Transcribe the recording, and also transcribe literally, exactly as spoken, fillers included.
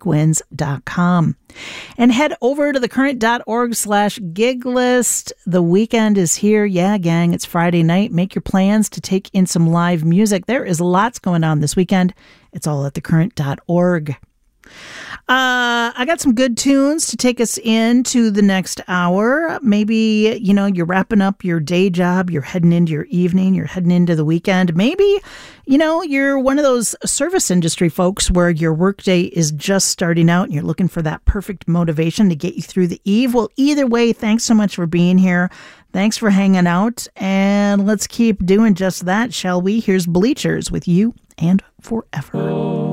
winds dot com. And head over to thecurrent.org slash gig list. The weekend is here. Yeah, gang, it's Friday night. Make your plans to take in some live music. There is lots going on this weekend. It's all at thecurrent dot org. Uh, I got some good tunes to take us into the next hour. Maybe, you know, you're wrapping up your day job, you're heading into your evening, you're heading into the weekend. Maybe, you know, you're one of those service industry folks where your workday is just starting out and you're looking for that perfect motivation to get you through the eve. Well, either way, thanks so much for being here. Thanks for hanging out. And let's keep doing just that, shall we? Here's Bleachers with You and Forever.